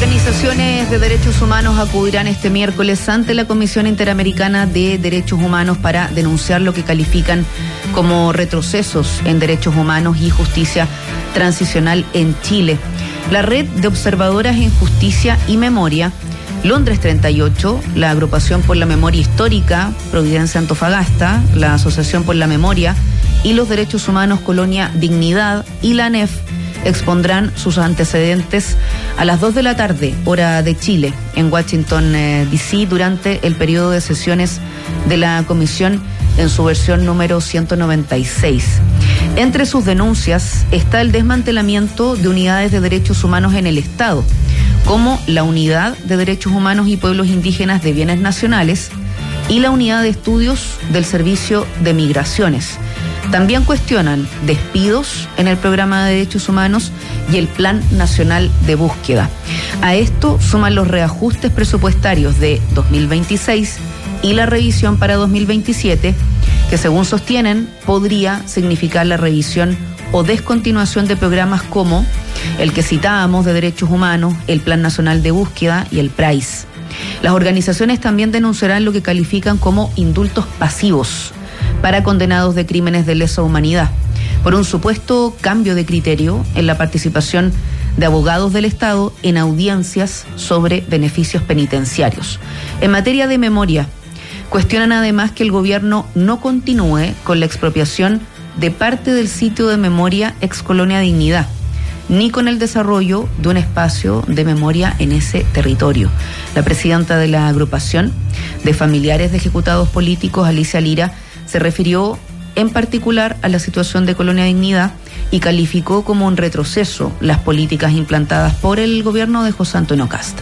Organizaciones de derechos humanos acudirán este miércoles ante la Comisión Interamericana de Derechos Humanos para denunciar lo que califican como retrocesos en derechos humanos y justicia transicional en Chile. La Red de Observadoras en Justicia y Memoria, Londres 38, la Agrupación por la Memoria Histórica, Providencia Antofagasta, la Asociación por la Memoria y los Derechos Humanos Colonia Dignidad y la ANEF expondrán sus antecedentes a las 2 de la tarde, hora de Chile, en Washington, D.C., durante el periodo de sesiones de la Comisión en su versión número 196. Entre sus denuncias está el desmantelamiento de unidades de derechos humanos en el Estado, como la Unidad de Derechos Humanos y Pueblos Indígenas de Bienes Nacionales y la Unidad de Estudios del Servicio de Migraciones. También cuestionan despidos en el Programa de Derechos Humanos y el Plan Nacional de Búsqueda. A esto suman los reajustes presupuestarios de 2026 y la revisión para 2027, que según sostienen podría significar la revisión o descontinuación de programas como el que citábamos de Derechos Humanos, el Plan Nacional de Búsqueda y el PRAIS. Las organizaciones también denunciarán lo que califican como indultos pasivos para condenados de crímenes de lesa humanidad, por un supuesto cambio de criterio en la participación de abogados del Estado en audiencias sobre beneficios penitenciarios. En materia de memoria, cuestionan además que el gobierno no continúe con la expropiación de parte del sitio de memoria Excolonia Dignidad, ni con el desarrollo de un espacio de memoria en ese territorio. La presidenta de la agrupación de familiares de ejecutados políticos, Alicia Lira, se refirió en particular a la situación de Colonia Dignidad y calificó como un retroceso las políticas implantadas por el gobierno de José Antonio Kast.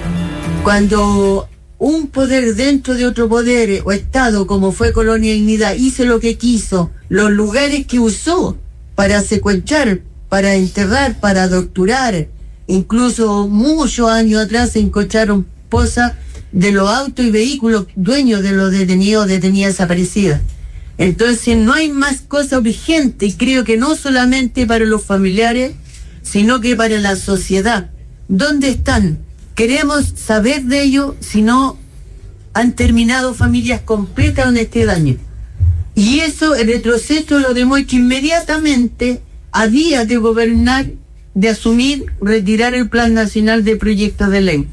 Cuando un poder dentro de otro poder o Estado, como fue Colonia Dignidad, hizo lo que quiso, los lugares que usó para secuestrar, para enterrar, para torturar, incluso muchos años atrás se encontraron posas de los autos y vehículos dueños de los detenidos, detenidas desaparecidas. Entonces no hay más cosa urgente, y creo que no solamente para los familiares, sino que para la sociedad. ¿Dónde están? Queremos saber de ellos, si no han terminado familias completas con este daño. Y eso, el retroceso lo demuestra inmediatamente a días de gobernar, de asumir, retirar el Plan Nacional de Proyectos de Ley.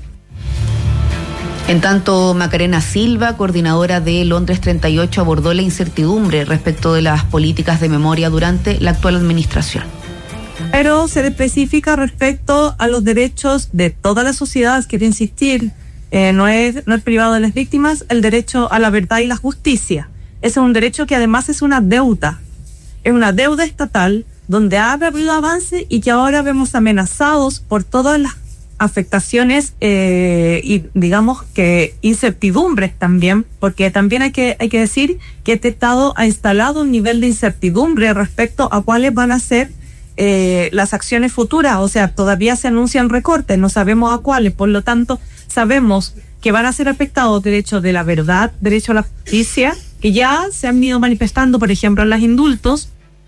En tanto, Macarena Silva, coordinadora de Londres 38, abordó la incertidumbre respecto de las políticas de memoria durante la actual administración. Pero se especifica respecto a los derechos de toda la sociedad, quiero insistir, no es privado de las víctimas, el derecho a la verdad y la justicia. Ese es un derecho que además es una deuda estatal, donde ha habido avance y que ahora vemos amenazados por todas las afectaciones y digamos que incertidumbres también, porque también hay que decir que este Estado ha instalado un nivel de incertidumbre respecto a cuáles van a ser las acciones futuras. O sea, todavía se anuncian recortes, no sabemos a cuáles, por lo tanto sabemos que van a ser afectados derechos de la verdad, derecho a la justicia, que ya se han ido manifestando, por ejemplo, en los indultos.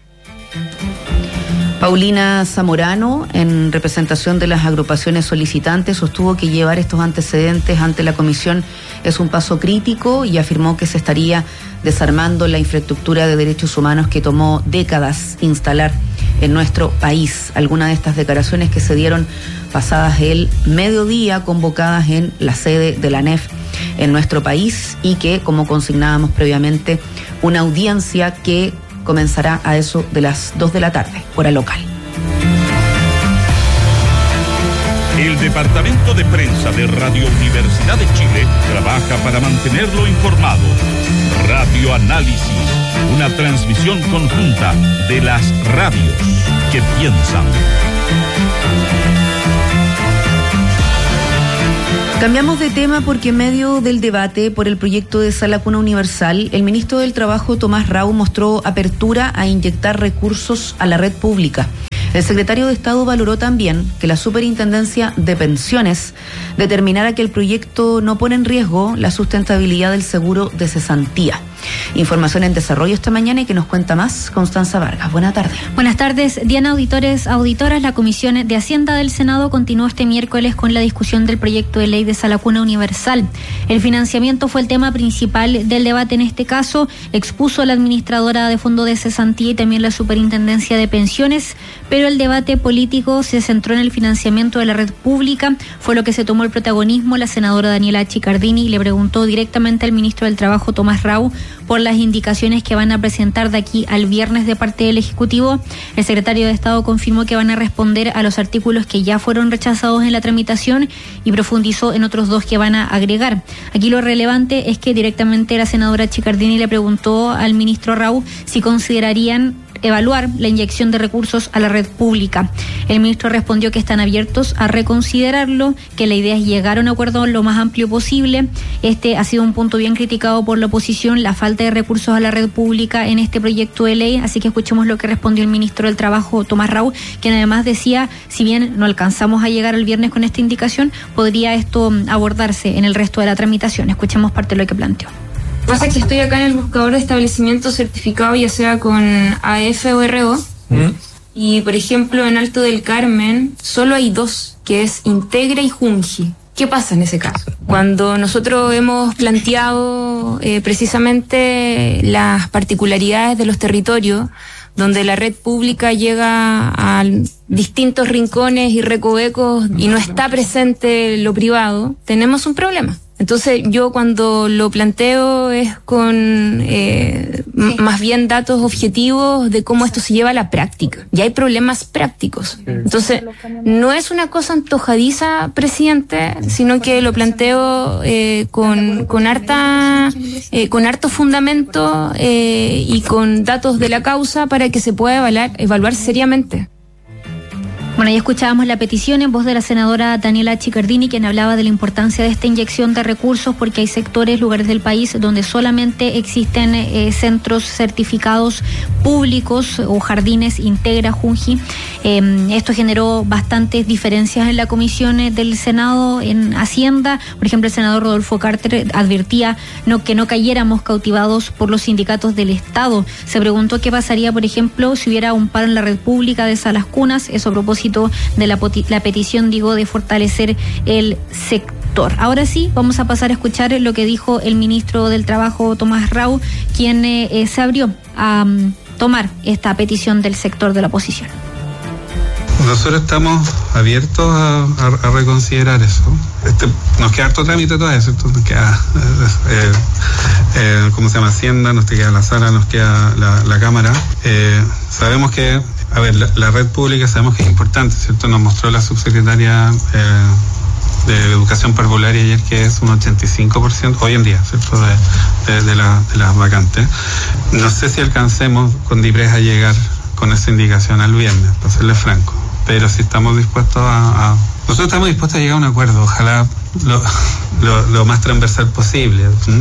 Paulina Zamorano, en representación de las agrupaciones solicitantes, sostuvo que llevar estos antecedentes ante la comisión es un paso crítico y afirmó que se estaría desarmando la infraestructura de derechos humanos que tomó décadas instalar en nuestro país. Algunas de estas declaraciones que se dieron pasadas el mediodía, convocadas en la sede de la ANEF en nuestro país, y que, como consignábamos previamente, una audiencia que comenzará a eso de las 2 de la tarde, hora local. El Departamento de Prensa de Radio Universidad de Chile trabaja para mantenerlo informado. Radio Análisis, una transmisión conjunta de las radios que piensan. Cambiamos de tema porque en medio del debate por el proyecto de Sala Cuna Universal, el ministro del Trabajo, Tomás Rau, mostró apertura a inyectar recursos a la red pública. El secretario de Estado valoró también que la Superintendencia de Pensiones determinara que el proyecto no pone en riesgo la sustentabilidad del seguro de cesantía. Información en desarrollo esta mañana y que nos cuenta más Constanza Vargas. Buenas tardes. Buenas tardes, Diana, auditores, auditoras. La Comisión de Hacienda del Senado continuó este miércoles con la discusión del proyecto de ley de Sala Cuna Universal. El financiamiento fue el tema principal del debate en este caso. Expuso la administradora de Fondo de Cesantía y también la Superintendencia de Pensiones, pero el debate político se centró en el financiamiento de la red pública. Fue lo que se tomó el protagonismo. La senadora Daniela Chicardini le preguntó directamente al ministro del Trabajo, Tomás Rau, por las indicaciones que van a presentar de aquí al viernes de parte del Ejecutivo. El secretario de Estado confirmó que van a responder a los artículos que ya fueron rechazados en la tramitación y profundizó en otros 2 que van a agregar. Aquí lo relevante es que directamente la senadora Chicardini le preguntó al ministro Rau si considerarían evaluar la inyección de recursos a la red pública. El ministro respondió que están abiertos a reconsiderarlo, que la idea es llegar a un acuerdo lo más amplio posible. Este ha sido un punto bien criticado por la oposición, la falta de recursos a la red pública en este proyecto de ley, así que escuchemos lo que respondió el ministro del Trabajo, Tomás Rau, quien además decía, si bien no alcanzamos a llegar el viernes con esta indicación, podría esto abordarse en el resto de la tramitación. Escuchemos parte de lo que planteó. Pasa que estoy acá en el buscador de establecimiento certificado, ya sea con AF o RO, y por ejemplo en Alto del Carmen solo hay 2, que es Integra y Junji. ¿Qué pasa en ese caso? Cuando nosotros hemos planteado precisamente las particularidades de los territorios, donde la red pública llega a distintos rincones y recovecos y no está presente lo privado, tenemos un problema. Entonces yo cuando lo planteo es con más bien datos objetivos de cómo esto se lleva a la práctica. Y hay problemas prácticos. Entonces no es una cosa antojadiza, presidente, sino que lo planteo con harto fundamento y con datos de la causa para que se pueda evaluar seriamente. Bueno, ya escuchábamos la petición en voz de la senadora Daniela Chicardini, quien hablaba de la importancia de esta inyección de recursos porque hay sectores, lugares del país donde solamente existen centros certificados públicos o jardines Integra, Junji. Esto generó bastantes diferencias en la comisión del Senado en Hacienda. Por ejemplo, el senador Rodolfo Carter advertía que no cayéramos cautivados por los sindicatos del Estado. Se preguntó qué pasaría, por ejemplo, si hubiera un paro en la red pública de salas cunas. Eso a propósito de la petición, de fortalecer el sector. Ahora sí, vamos a pasar a escuchar lo que dijo el ministro del Trabajo, Tomás Rau, quien se abrió a tomar esta petición del sector de la oposición. Nosotros estamos abiertos a reconsiderar eso. Nos queda harto trámite todavía, ¿cierto? Nos queda, Hacienda, nos queda la sala, nos queda la Cámara. Sabemos que, la red pública sabemos que es importante, ¿cierto? Nos mostró la subsecretaria de Educación Parvularia ayer que es un 85% hoy en día, ¿cierto? De las vacantes. No sé si alcancemos con DIPRES a llegar con esa indicación al viernes, para serle franco. Pero si estamos dispuestos nosotros estamos dispuestos a llegar a un acuerdo, ojalá lo más transversal posible.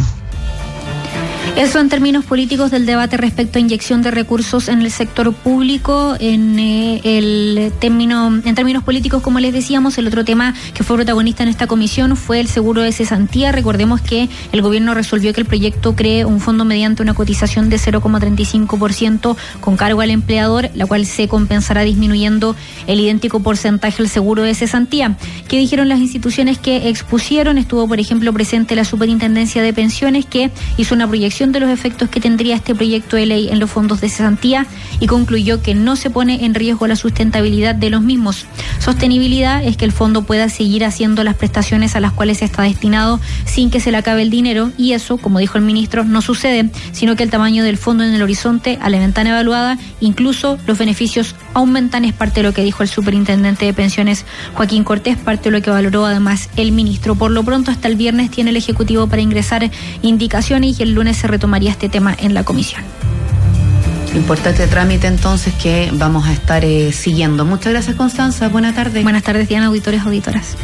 Eso en términos políticos del debate respecto a inyección de recursos en el sector público. En términos políticos, como les decíamos, el otro tema que fue protagonista en esta comisión fue el seguro de cesantía. Recordemos que el gobierno resolvió que el proyecto cree un fondo mediante una cotización de 0,35% con cargo al empleador, la cual se compensará disminuyendo el idéntico porcentaje del seguro de cesantía. ¿Qué dijeron las instituciones que expusieron? Estuvo, por ejemplo, presente la Superintendencia de Pensiones, que hizo una proyección de los efectos que tendría este proyecto de ley en los fondos de cesantía y concluyó que no se pone en riesgo la sustentabilidad de los mismos. Sostenibilidad es que el fondo pueda seguir haciendo las prestaciones a las cuales está destinado sin que se le acabe el dinero, y eso, como dijo el ministro, no sucede, sino que el tamaño del fondo en el horizonte a la ventana evaluada, incluso los beneficios aumentan. Es parte de lo que dijo el superintendente de pensiones, Joaquín Cortés, parte de lo que valoró además el ministro. Por lo pronto, hasta el viernes tiene el Ejecutivo para ingresar indicaciones y el lunes se retomaría este tema en la comisión. Importante trámite entonces que vamos a estar siguiendo. Muchas gracias, Constanza. Buenas tardes. Buenas tardes, Diana, auditores, auditoras.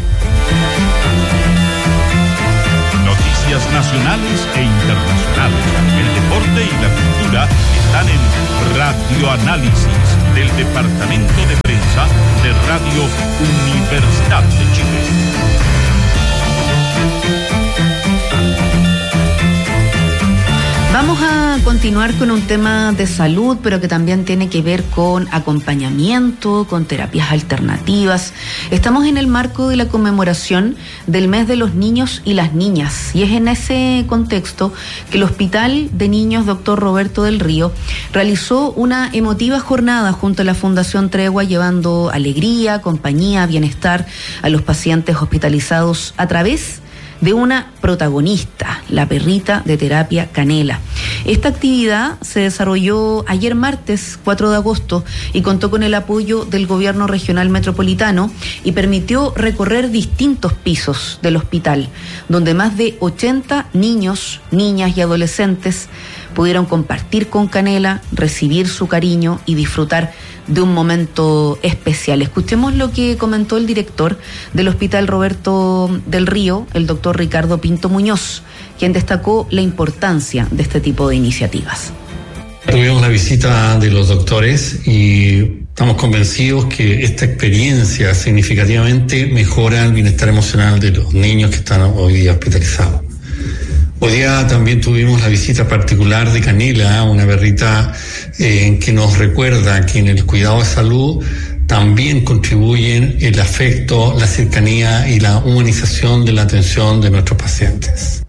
Noticias nacionales e internacionales. El deporte y la cultura están en Radio Análisis del Departamento de Prensa de Radio Universidad de Chile. Vamos a continuar con un tema de salud, pero que también tiene que ver con acompañamiento, con terapias alternativas. Estamos en el marco de la conmemoración del mes de los niños y las niñas, y es en ese contexto que el Hospital de Niños Dr. Roberto del Río realizó una emotiva jornada junto a la Fundación Tregua, llevando alegría, compañía, bienestar a los pacientes hospitalizados a través de una protagonista, la perrita de terapia Canela. Esta actividad se desarrolló ayer martes 4 de agosto y contó con el apoyo del Gobierno Regional Metropolitano y permitió recorrer distintos pisos del hospital, donde más de 80 niños, niñas y adolescentes pudieron compartir con Canela, recibir su cariño y disfrutar de un momento especial. Escuchemos lo que comentó el director del Hospital Roberto del Río, el doctor Ricardo Pinto Muñoz, quien destacó la importancia de este tipo de iniciativas. Tuvimos la visita de los doctores y estamos convencidos que esta experiencia significativamente mejora el bienestar emocional de los niños que están hoy día hospitalizados. Hoy día también tuvimos la visita particular de Canela, una perrita que nos recuerda que en el cuidado de salud también contribuyen el afecto, la cercanía y la humanización de la atención de nuestros pacientes.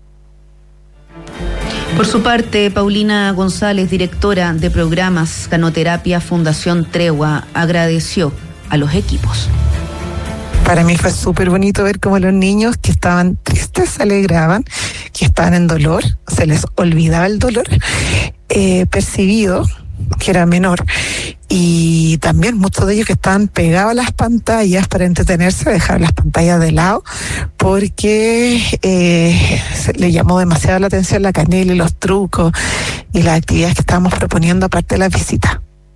Por su parte, Paulina González, directora de programas Canoterapia Fundación Tregua, agradeció a los equipos. Para mí fue súper bonito ver cómo los niños que estaban tristes se alegraban, que estaban en dolor, se les olvidaba el dolor percibido, que era menor, y también muchos de ellos que estaban pegados a las pantallas para entretenerse, dejaron las pantallas de lado, porque se le llamó demasiado la atención la Canela y los trucos y las actividades que estábamos proponiendo aparte de la visita.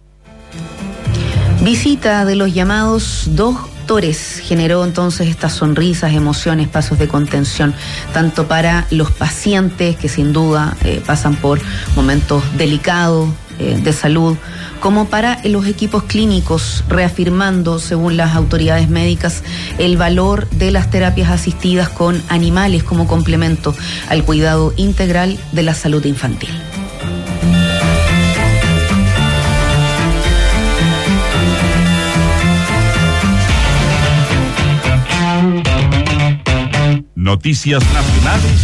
Visita de los llamados doctores generó entonces estas sonrisas, emociones, pasos de contención, tanto para los pacientes que sin duda pasan por momentos delicados de salud, como para los equipos clínicos, reafirmando, según las autoridades médicas, el valor de las terapias asistidas con animales como complemento al cuidado integral de la salud infantil. Noticias nacionales